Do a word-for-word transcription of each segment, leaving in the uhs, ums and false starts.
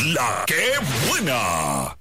La que buena.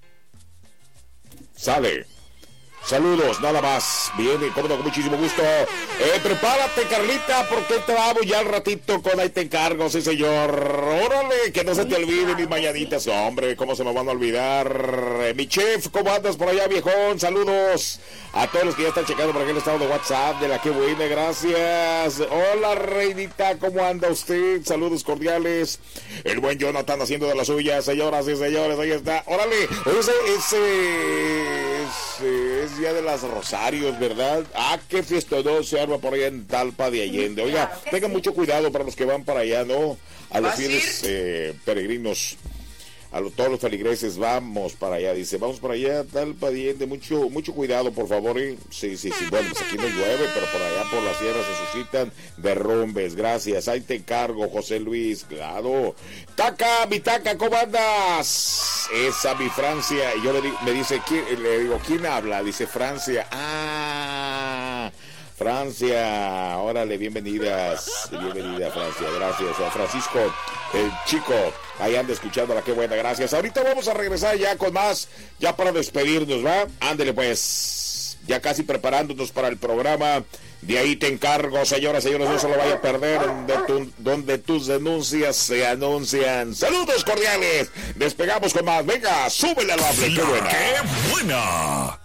Sale. Saludos, nada más. Viene, como no, con muchísimo gusto. Eh, prepárate, Carlita, porque te vamos ya al ratito con Ahí te encargo, sí, señor. Órale, que no se te olviden mis mañanitas. Hombre, cómo se me van a olvidar. Eh, mi chef, ¿cómo andas por allá, viejón? Saludos a todos los que ya están checando por aquí el estado de WhatsApp de La que buena, gracias. Hola, reinita, ¿cómo anda usted? Saludos cordiales. El buen Jonathan haciendo de la suya, señoras y señores, ahí está. Órale, ese, ese, ese es Día de las Rosarios, ¿verdad? Ah, qué fiestón se arma por allá en Talpa de Allende. Oiga, claro tengan sí. mucho cuidado para los que van para allá, ¿no? A los fieles eh, peregrinos, a lo, todos los feligreses, vamos para allá, dice, vamos para allá, Talpa de Allende, mucho, mucho cuidado, por favor, ¿eh? Sí, sí, sí, bueno, pues aquí no llueve, pero por allá por la sierra se suscitan derrumbes, gracias, ahí te encargo, José Luis, claro. Taca, mi Taca, ¿cómo andas? Esa, mi Francia, y yo le digo, me dice, ¿quién? Le digo, ¿quién habla? Dice, Francia, ah... Francia, órale, bienvenidas, bienvenida Francia, gracias a Francisco, el chico, ahí anda escuchando La que buena, gracias. Ahorita vamos a regresar ya con más, ya para despedirnos, ¿va? Ándele pues, ya casi preparándonos para el programa. De Ahí te encargo, señoras y señores, no se lo vaya a perder, donde, tu, donde tus denuncias se anuncian. Saludos cordiales, despegamos con más, venga, súbele a la La que buena.